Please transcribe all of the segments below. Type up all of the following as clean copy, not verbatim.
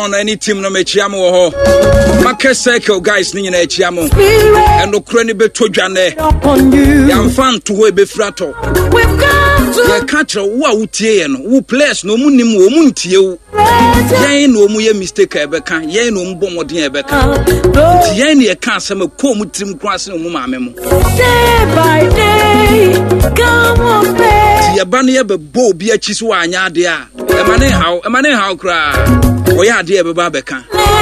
John any team no mechiamo ho. Market circle guys ni na echiamo. Eno kro ni beto dwane. Yam fan to we be frato. Ye catch wo a wutie ye no. Wo players no mu nim wo mu ntie wo. Yen no mu ye mistake ebeka. Yen no mu bomoden ebeka. Yen ye ka asem ko mu trim kro ase no mu maame mo. Day by day come on babe. Ye ba no ye be bo bi achi so anya ade a. Emane how cry. We are dear Babeka.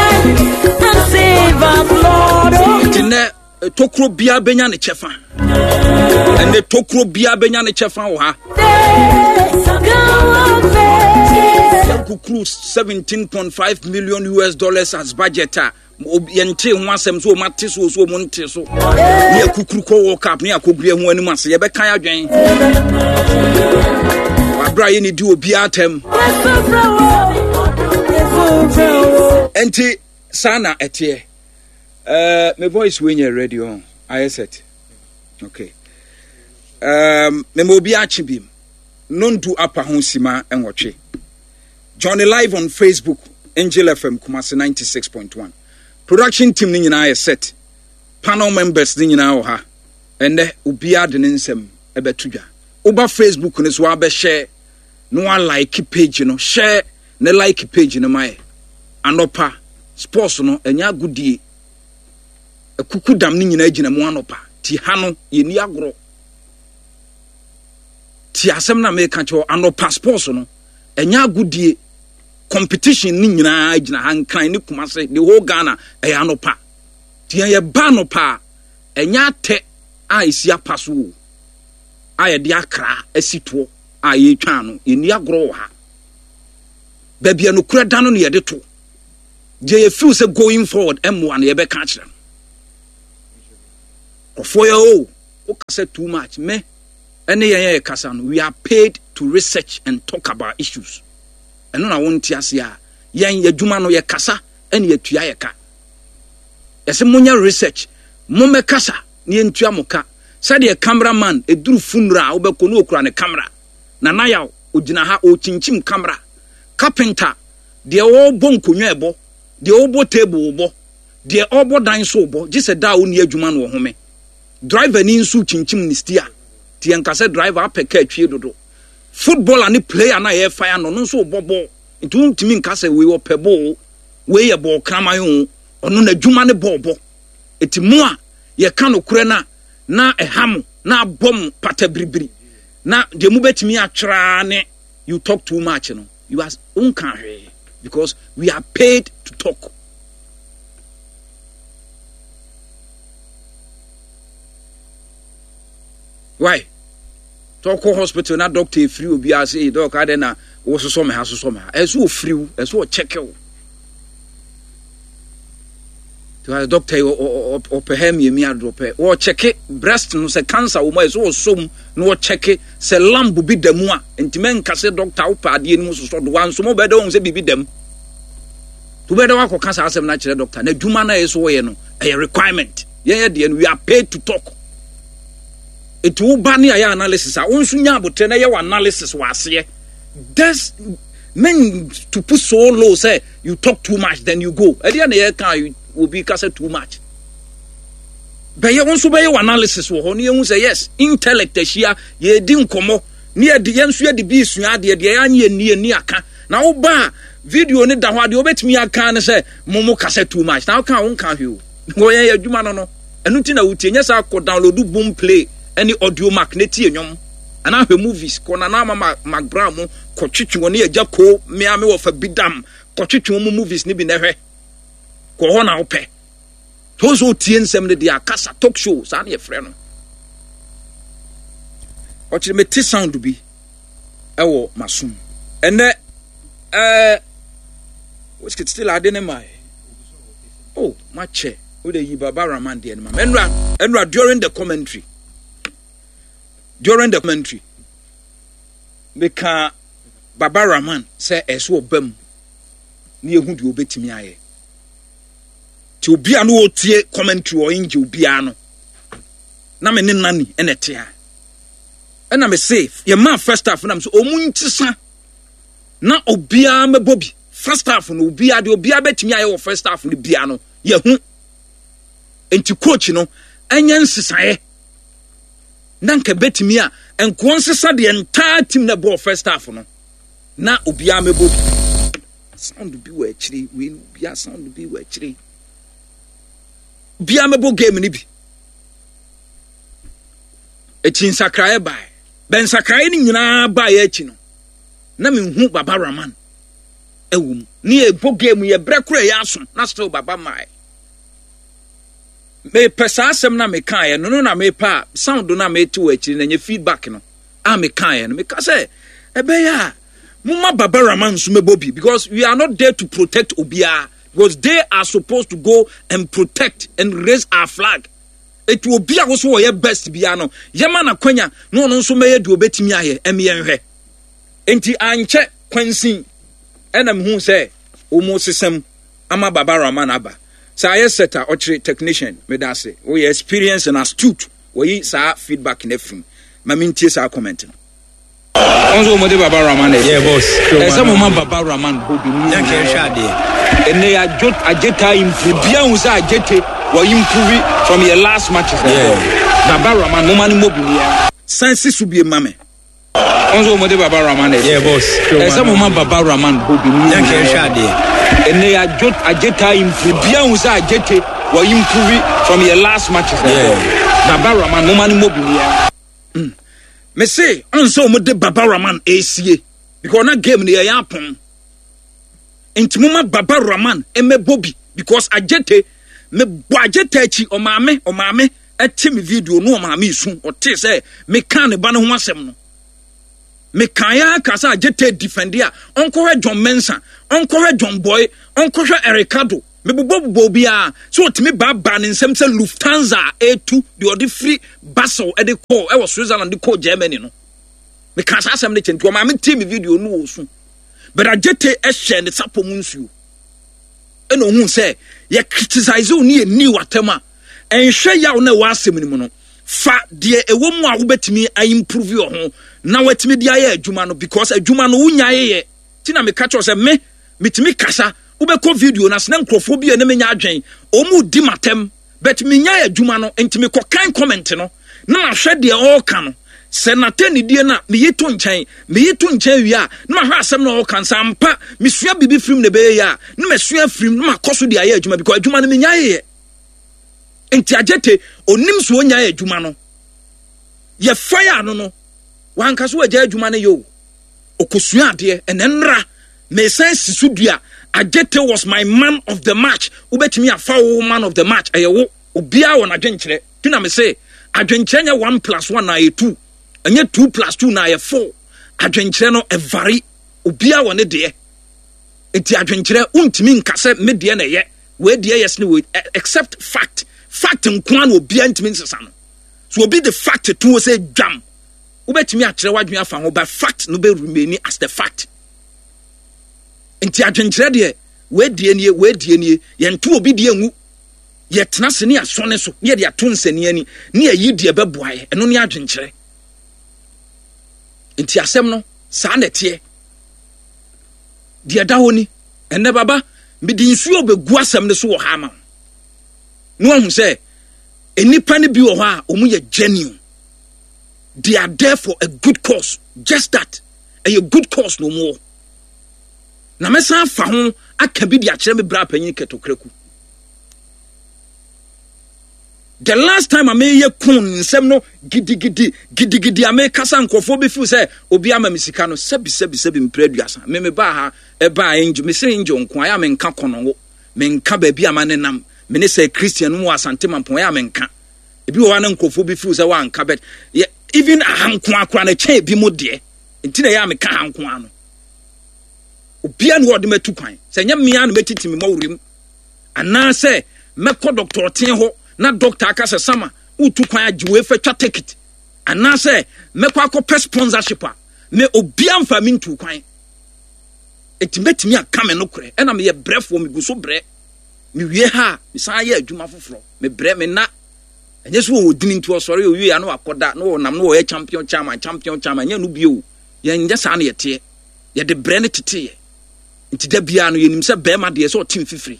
Tine Tokro Bia Benyani Chefa. And the Tokro Bia Benyani Chefa. $17.5 million as budgeter. Yente wansem so matiso so montiso. Near Kukuko woke up near Kubria when you must be Kaya Jane. Brian do biatem enti sana etie my voice when you radio I said okay me mo bi achibim non do apa honsima enwotwe Johnny live on Facebook Angel FM Kumasi 96.1 production team ni nyina set panel members ni nyina wo ha ende ubia de nsem ebetudwa oba Facebook ni so abe share no one like page no share ne like page no my anopa sports no enya goodie ekukudam ni nyina agina mu anopa ti ha no ye ni agro ti asem na me ka cho anopa sports no enya goodie competition ni nyina agina han kan ni Kumase the whole Ghana anopa ti ye ba no pa enya te a isi apaso a ye de akra asito aye twa no eni agro ha babia no kura da no ne yede to je ye feel say going forward M1 ye be ka kire ofo ya o kasa too much me ene ye kasa no we are paid to research and talk about issues eno na wonti ase a yen adwuma no ye kasa ene ye tua ye ka yese munya research mo me kasa ne ntua mo ka said the cameraman eduru funra obekọ no okura ne camera na yaw ogina ha o chinchim camera carpenter de o bonkonwa ebo de o bo table bo de o bo dan so bo gise da o ni adwuma no home driver ni nsu chinchim ni stia ti enkase driver apeka atwie dodo footballer ni player na ye fire no nso bobo ntu ntimi nkase we wo pebo we ye bo kramayo ono na adwuma ne bobo etimu a ye ka no kure na eham na bom patabribri na de mu betimi atwra ne you talk too much no you are unkan because we are paid to talk. Why talk hospital na doctor free obi say doc ade na wo so me ha so me eso free eso check you to doctor o pehem ye mi adrope wo check breast no say cancer wo ma so som no wo check say lamb bi damu a entimen ka say doctor wo pa ade ni so do wan so mo be da won say bibi dam to be da wa ko cancer asem na kire doctor na dwuma na yeso wo ye no a requirement ye de we are paid to talk it will ban ya analysis a wonsu nya abotre na ye analysis wa ase this men to put so low say you talk too much then you go e dey na ye kan will be cast too much. But you want to be analysis wo ne you say yes intellect here ye di nkomo ne de yensu ye de bi sua de anye ni aka na wo ba video ne da ho ade obetimi aka ne say momo cast too much na kan won kan hwe wo ye adwuma no enu ti na wutie nya sa ko download boom play any audio mark ne tie nyom ana hwe movies ko na mama magbram ko twetwe ne ye jako me ame wo fa bidam ko twetwe mo movies ne bi ne hwe ko ho na ope tozo tie nsem ne dia kasa talk show sa na ye frɛ no o chire meti sound bi ewo masum ene which could still ade ne mai oh mache we dey yi Baba Rahman de ma enra during the commentary beka Baba Rahman say eso obam ne ehu de obetimi aye ti obi anu otie commentary o inje obi anu na me ne nani enete a and I'm safe. Your man first half, and I'm so omuntisa. Na obia me bobi first half no obia de obia betimi aye wo first half no bia no ye hu enti coach no anya nsesae na nka betimi a enko nsesa de entire team na ball first half no na obia mebo sound bi wa chiri we bia sound bi wa chiri bia mebo game ni bi echi nsakrae bai ben sakrae ni nyina ba ya echi no na me hu Baba Rahman ewum ni ebo game ye brekura ya aso na still Baba mai me pesa asem na me kan ye no na me pa sound na me ti wa chiri na nye feedback no a me kan ye no me ka say ebe ya mumma Baba Rahman so mebobi because we are not there to protect obia because they are supposed to go and protect and raise our flag. It will be also your best biano. Yamana kwenya no no so meye de obetimi aye emienhwe. Enti anche kwansin enam hu say omo sesem ama Baba Rahman aba. Sa aye setter ochre technician me da say we experience and astute we sa feedback in everything. Mamintie sa comment. Onzo mo de Baba Rahman. Yeah boss. Esa mo ma Baba Rahman bobi ni. Yanke shade. Ene ya ajeta improve bia hu say ajete wa improve from your last matches. Baba Rahman no mani mobi ya. Sense subie mame. Onzo mo de Baba Rahman. Yeah boss. Esa mo ma Baba Rahman bobi ni. Yanke shade. Ene ya ajeta improve bia hu say ajete wa improve from your last matches. Baba Rahman no mani mobi ya. Me say onso mo de Baba Rahman esie because na game ne ya pon enti mo ma Baba Rahman emebobi because ajete me bo ajete achi o maame eti me video no o maame isu o te say me kan ne ba no ho asem no me kan ya kasa ajete defend ya onko hwe John Mensa onko hwe John Boy onko hwe Ericado me bobo bia so otimi baba ne nsem se Lufthansa A2 de odi free Basel e de call e was Switzerland de call Germany no me kasa asem ne chenti o maame team video no osu but ajete e share ne sapom nsuo e no hu say ye criticize oni eni watema enhwe ya na wa asem ni mu no fa de ewo mu a wo betimi a improve your ho na watimi de aye adwuma no because adwuma no wunya ye ti na me ka cho say me mitimi kasa ubeko video na sene nkrofobia na menya adwen omu di matem but menya adwuma no ntimi ko kan comment no na ahwe de all kan senate ni die na me yitu nchen wi a na ahwe asem na all kan sampa mesua bibi film ne be ya na mesua film na makoso de aye adwuma because adwuma no menya ye enti agete onim so onya adwuma no ye fire no wanka so agya adwuma no yo okosua ade enenra me sense sudua Ajete was my man of the match. Ubetimi afa man of the match. Ayewo obia won adwenkyere. Tuna me say adwenkyere nya 1+1 na 2. Anya 2+2 na 4. Adwenkyere no e vari obia won de. Enti adwenkyere untimi nkase me de na ye. We de yes ni we except fact. Fact nkwan obia ntimi nsesa no. So obi the fact to say jam. Ubetimi akere wadwen afa ho but fact no be remain as the fact. Enti adwenkyere de we die nie ye nto obi de anwu ye tena se ne asone so ye de ato nsani ani ne ayi de beboae eno ne adwenkyere enti asem no saa nete de da honi enne baba me di nsuo begu asem ne so wo ha ma no ahu se enipa ne bi wo ha omu ye genuine they are there for a good cause just that a good cause no more. Na mesa fa ho aka bi di akere me bra panyin ketokreku the last time I may ye kun nsem no gidi ame kasa nkofo be feel say obi ama misika no sebi mpreduasa me ba ha e ba enjo me se enjo nko aya me nka kono wo me nka ba bi ama ne nam me ne say Christian mu asante mampon aya me nka ebi wo na nkofo be feel say wa nka bet even ahanko akra na chen bi mo de enti na ya me ka hanko ano obia no wode metu kwan se nya mia no metiti me mawurim ana se meko doctor ten ho na doctor aka se sama utu kwan agiwe fa twa ticket ana se meko akọ sponsorship a me obia mfa me ntu kwan etimetimi aka me no kure ena me ye brefo me guso bre me wie ha me san ye adwuma foforo me bre me na enye so wo dini ntu osore owie ya no akoda no nam no ye champion chairman nya no bio ye nje sa na ye te ye de bre ne tete ye nti da bia no yenim se bema de so team fifiri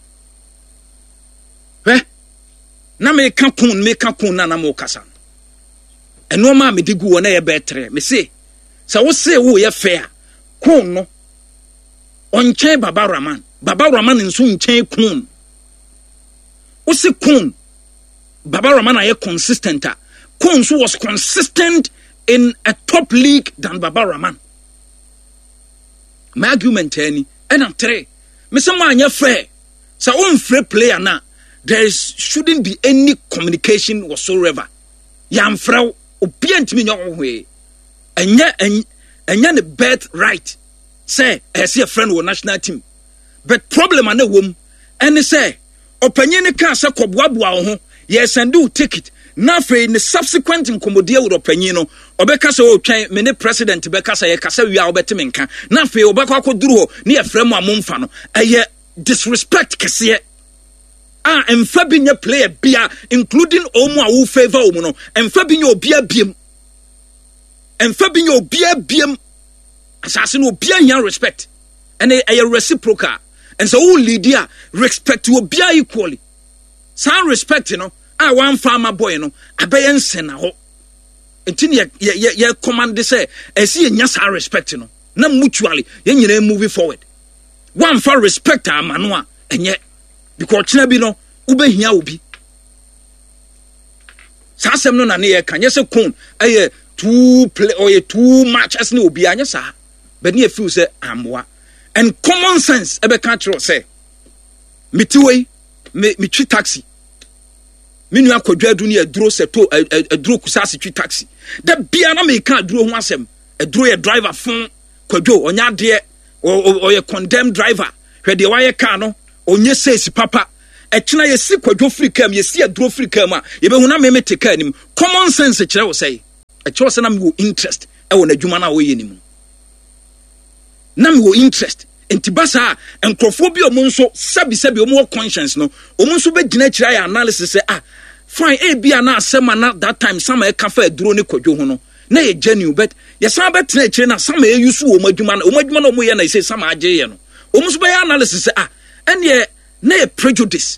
na me ka kun na mo kasa eno ma me digu wo na ye betre me se wo se wo ye fair kun no onchen Baba Rahman nso nchen kun wo se kun Baba Rahman are consistent kun so was consistent in a top league than Baba Rahman. My argument any and I'm three me say man ye fair so unfair player na there shouldn't be any communication whatsoever. Yam frau obient me nyo hwe enya ne birth right say I see a friend with national team but problem ana wom and say opanyin ne ka say koboaboa ho ye send you ticket na fe ne subsequent nkomodia with opanyin no obeka say o twen me ne president beka say ye kasa wi a obetime nka na fe obeka akoduru ho ne ye frem amomfa no eye disrespect kese emfa binya player bia including omo a wo favor omo no emfa binya obia biem asase no obia yan respect and a reciprocal and so all leader respect to obia equally sound respect you know one farmer boy no abayen sena ho entini ye command say esi nya sa respect no na mutually ye nyina moving forward one for respect amano a enye because china bi no ubehia obi sasem no na ne ye kan ye se kun aye too play or ye too much as no obi anya sa but ne feel say amwa and common sense ebe kan tro say mitiwe me twi taxi minu akwadwa adu ne aduro seto aduro kusase twi taxi da bia na me kan aduro ho asem aduro ye driver fon kwadwo onya de o ye condemned driver hwe de wa ye car no onye sesi papa ekina ye si kwadwo free cam ye si aduro free cam a ye be hu na me mete car nim common sense kire wo say e kire wo say na me wo interest e wo na dwuma na wo ye nim na me wo interest entibasa enkrofo bi omunso sabi omo conscience no omunso be gina kire ya analysis say fine e bia na asema na that time sama e ka fa aduro ne kwadwo ho no na ye genuine but ye sama betre kire na sama e yusu o madwuma no mo ye na say sama age ye no omunso be analysis say ene na prejudice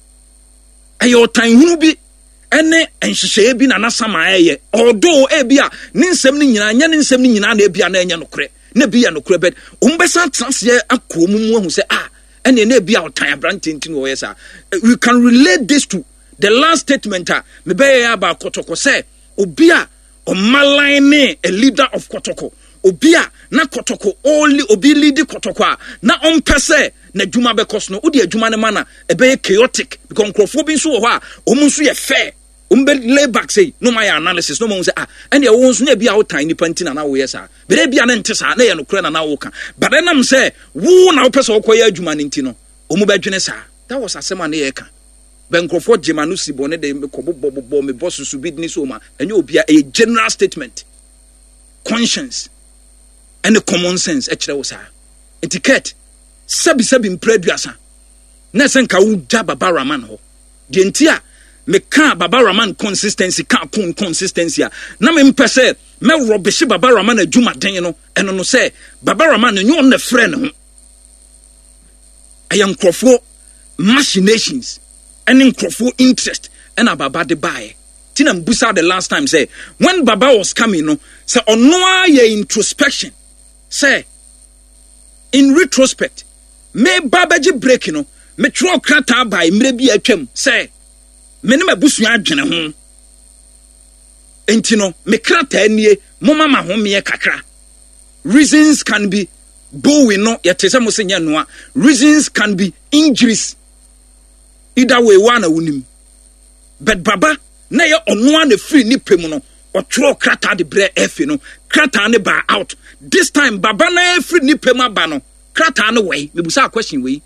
ayo tan hunu bi ene enhyehyeye bi na sama eye although e bia ne nsem ni nyina nya ne nsem ni nyina na e bia na enya nokre na bia nokre bet umbesa transie akomu mu hu say ene na bia otan abrante ntin wo yes we can relate this to the last statement me be ya ba Kotoko say obia o maline a leader of Kotoko obia na Kotoko only obi lead Kotoko na ompese na djuma be kos no odi adjuma ne mana e be chaotic because nkrofo bi nso wo ho a omunso ye fair umbe lay back say no my analysis no mo say and ye won so na bia wo tan ni pantina na wo yes but e bia na ntesa na ye no kure na wo ka but then am say wo na wo pese wo koye adjuma ne ntino omu be dwene sa that was asema na ye ka benkrofo jemanu sibone de me kobo me boss su bi ni so ma enye obia a general statement conscience and the common sense e kire wo sa etiquette sabi mpreduasa na senka wo ja Baba Rahman ho de ntia me ka Baba Rahman consistency ka kun consistency na me mpese me rubbish Baba Rahman adwuma den no eno no say Baba Rahman nyo on the friend ho ayam krofo machinations and krofo interest and Baba de buy tina mbusa the last time say when Baba was coming no say ono ye introspection say in retrospect me babaji break no me tro krata by mre bi atwam say me ne mabusu adwene ho enti no me krata anie moma ma ho me kakra reasons can be bowing no yetese mo senya noa reasons can be injuries either way one awunim but Baba na ye ono na free ni pem no o tro krata de bre efe no krata ne ba out this time Baba na free ni pem aba no krata no way mebusa question we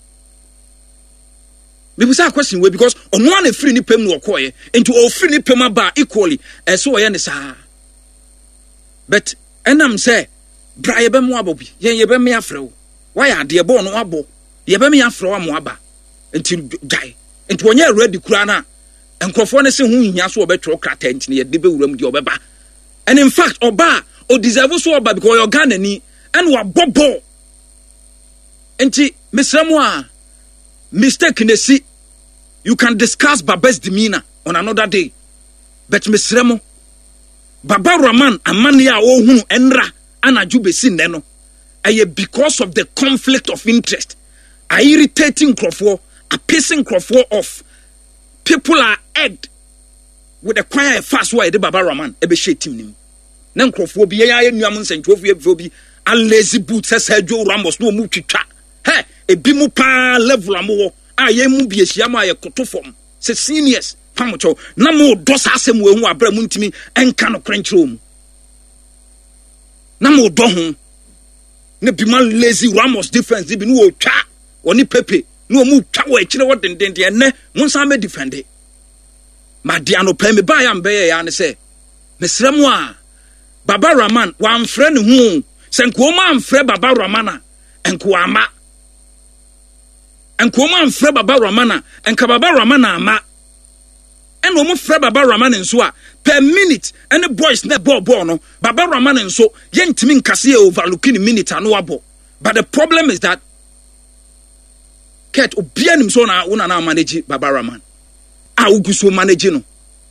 because on one free ni pem no okoye into all free ni pem aba equally so ye ne sa but enam say bra ye be mo abobi ye be me afrew why ade bo no abo ye be me afrew am aba into guy into onye ready kura na enkrofo ne se hu hia so obetro krata ntine ye de be wuram de obeba and in fact oba o deserve so oba because your Ghana ni and wa bobo enti mesramo a mistake nesi you can discuss Baba's demeanor on another day but mesramo Baba Rahman amani a ohunu enra anaju besi nne no eye because of the conflict of interest are irritating crofo are pissing crofo off people are egged with the choir fast way the Baba Rahman ebe she team nim na crofo bi ya nuam nsentwofo ebifo bi a lazy boots Sergio Ramos no mu twitwa he ebi mu pa level amowo a ye mu bi ehia ma ye koto form se seniors pamocho na mo do sa asem we hu abra mu ntimi enka no krenchiro mu na mo do ho na bi man lazy Ramos defense bi no twa oni pepe no mu twa wo akire wo denden de ene mo nsa me defend ma dia no pe me ba ya mbe ya ne se mesremo a Baba Rahman wa amfre ne hu senkuoma amfre Baba Rahman enkuama enkuoma amfre Baba Rahman enka Baba Rahman ama eno mo frɛ Baba Rahman nso a per minute any boys na ball no Baba Rahman nso yentimi nkase e overlooking minute ano abo but the problem is that ket obia nim so na una na manage Baba Rahman a uguso manage no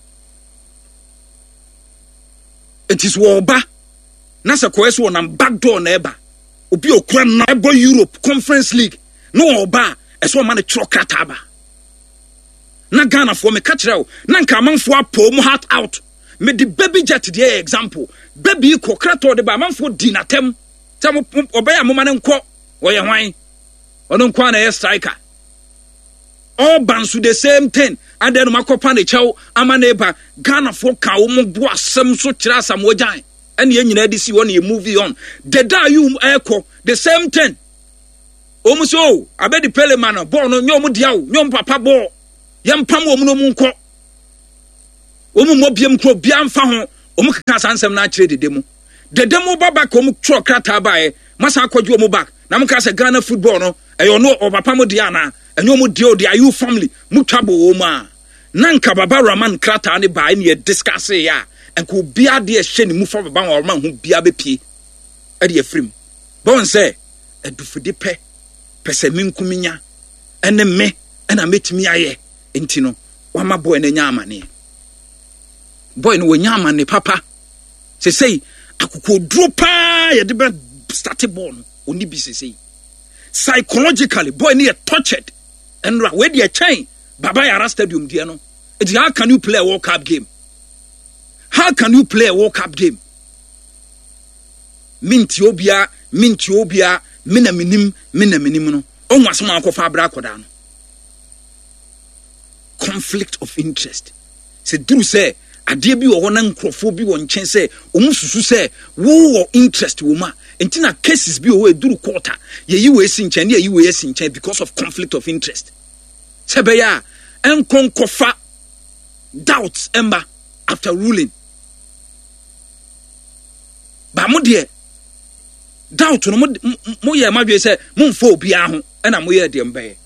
it is woba na se koeso na back door na eba obi okura na ebo Europe Conference League no oba eso man tro krataba na Ghana for me catch rew na nka amanfo apo mu heart out me the baby jet the example baby ko krato de ba amanfo di natem tem obeya mo man nko wo ye hwan ono nko na striker all bands the same thing and then makopa ne chew amaneba Ghana for ka wo mo bo asem so kira asam wajan and ye nyina disi won ye movie on the da you echo the same thing omuso abedi pele man ball no nyom dia wo nyom papa ball yampam wo no mu nko wo mu mobiem kro bia mfa ho wo mu kaka sansem na akire dedemu baba ko mu tro krata bae masa akwadwo mu back na mu kasa Ghana football no eyo no papa mo dia na enyo mu dia o dia you family mu twabo wo ma nanka Baba Rahman krata ne bae ne discuss ya enko bia de ehye ne mu fa Baba Rahman ho bia bepie e de afrim bon say edufude pese minkuminya ene me ena metimi aye enti wama boy na nya amane boy no nya amane papa say akoko duro pa ye de be start ball oni bi say psychologically boy ne tortured and we dey chain Baba Yara stadium dia no it how can you play a World Cup game minti obia mina minim no onwasem akofa abra akoda no conflict of interest se duru se ade bi wo na nkrofo bi wo nchen se omususu se wo interest wo ma entina cases bi wo duru quarter ye we si nchen ye we si nchen because of conflict of interest sebe ya enkonkofa doubts emba after ruling ba mo de doubt no mo ye madwe se mo mfo obi a ho na mo ye de mbe